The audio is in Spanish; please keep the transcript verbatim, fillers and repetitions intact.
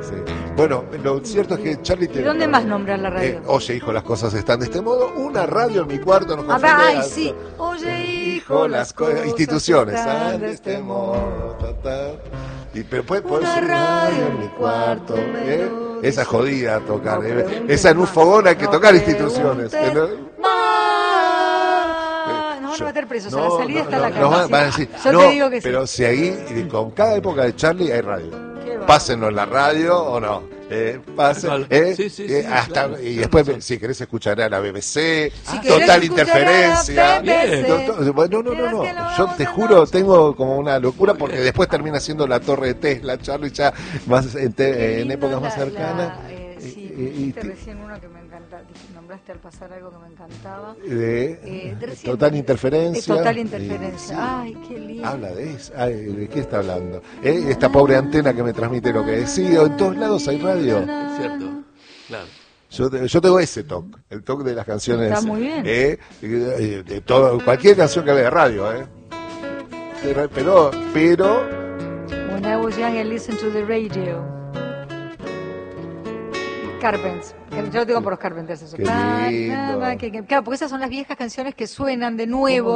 sí. Bueno, lo cierto es que Charlie... ¿Y dónde más nombrar la radio? Eh, Oye, hijo, las cosas están de este modo. Una radio en mi cuarto nos Ah, confunde. ay, a- sí. Oye, hijo, las cosas... Instituciones. están ah, de este modo. ta, ta. Y, pero puede, puede Una ser radio en mi cuarto, ¿eh? me Esa lo jodida tocar. No ¿eh? preguntes Esa en un más. fogón hay que No tocar instituciones. preguntes ¿no? más. Nos van a meter presos. A la salida está la nos van- cama. van a decir, Yo no, te digo que sí. pero si ahí, con cada época de Charlie hay radio. Qué va. Pásenlo en la radio o no. Eh, pasen, Claro. eh, Sí, sí, eh, sí, hasta, claro, y claro, después, razón. si querés escuchar a la B B C, Si querés total escuchar interferencia. a la B B C, To- to- bueno, no, no, quieras no, que lo yo vamos te a juro, hacer. tengo como una locura porque después termina siendo la torre de Tesla, Charlie, ya más en, te- Qué en lindo épocas más la- cercanas. la, eh, sí, Y- y- dijiste y- recién uno que me encanta, dijiste- nombraste al pasar algo que me encantaba. de, Eh, de recién- total interferencia. Eh, total y- interferencia. sí. Ay, qué lindo. Habla de eso. Ay, ¿de qué está hablando? ¿Eh? Esta pobre antena que me transmite lo que decía. En todos lados hay radio. Es cierto, claro. Yo, te- yo tengo ese toque, el toque de las canciones. Está muy bien. ¿eh? Eh, de todo, cualquier canción que hable de radio, ¿eh? Pero, pero, pero When I was young, I listened to the radio. Carpenters. Que yo lo digo por los Carpenters. Eso. Qué Pa, lindo. pa, pa, que- que- Claro, porque esas son las viejas canciones que suenan de nuevo.